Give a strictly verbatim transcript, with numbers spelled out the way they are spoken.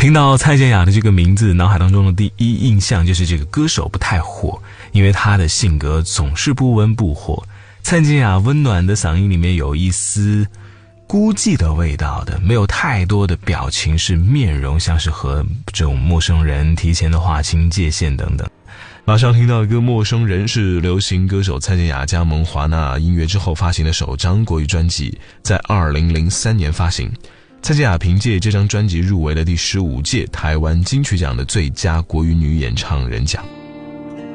听到蔡健雅的这个名字，脑海当中的第一印象就是这个歌手不太火，因为她的性格总是不温不火。蔡健雅温暖的嗓音里面有一丝孤寂的味道的，没有太多的表情，是面容像是和这种陌生人提前的划清界限等等。马上听到一个陌生人，是流行歌手蔡健雅加盟华纳音乐之后发行的首张国语专辑，在二零零三年发行。蔡健雅凭借这张专辑入围了第十五届台湾金曲奖的最佳国语女演唱人奖。